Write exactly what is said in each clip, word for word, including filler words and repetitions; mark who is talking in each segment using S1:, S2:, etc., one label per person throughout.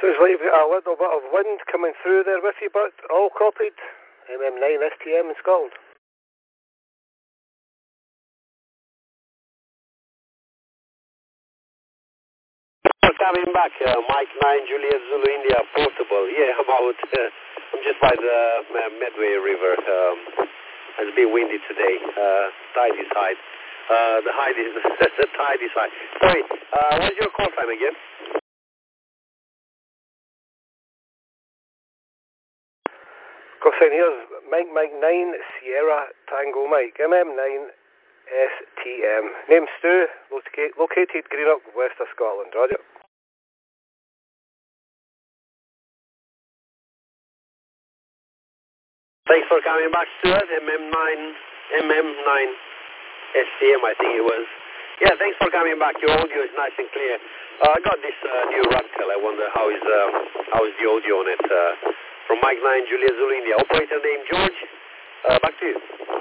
S1: Sounds like you've got a little bit of wind coming through there with you, but all copied. M M nine S T M in Scotland.
S2: Coming back, uh, Mike nine, Juliet Zulu India, portable. Yeah, I'm out. Uh, I'm just by the uh, Medway River. Um, it's a bit windy today. Uh, tide is high. Uh, the high is the tide is high. Sorry, uh, what's your call time again?
S1: Go sign here's Mike Mike nine Sierra Tango Mike M M nine S T M. Name Stu, located, located Greenock, west of Scotland. Roger.
S2: Thanks for coming back, Stuart. M M nine, M M nine S T M, I think it was. Yeah, thanks for coming back. Your audio is nice and clear. Uh, I got this uh, new Ragtel. I wonder how is um, how is the audio on it? Uh, from Mike nine, Juliet Zulu India. Operator name George. Uh, back to you.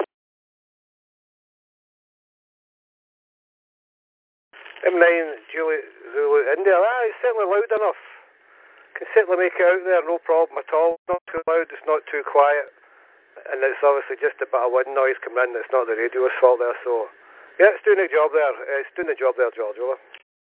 S1: M nine Juliet Zulu India. Ah, it's certainly loud enough. Can certainly make it out there, no problem at all. Not too loud, it's not too quiet. And it's obviously just a bit of wind noise coming in. It's not the radio's fault there, so yeah, it's doing the job there. It's doing the job there, George. Over.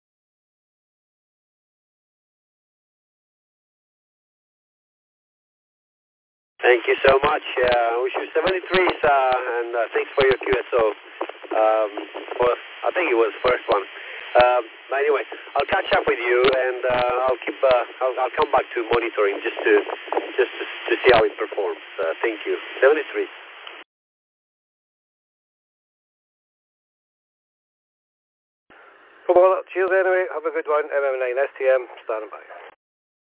S2: Thank you so much. Uh, I wish you seventy-threes, uh, and uh, thanks for your Q S O. Um, for, I think it was the first one. Um, but anyway, I'll catch up with you, and uh, I'll keep. Uh, I'll, I'll come back to monitoring just to just to, to see how it performs. Uh, thank you. seventy-three.
S1: Well, cheers anyway. Have a good one. M M nine S T M, standing by.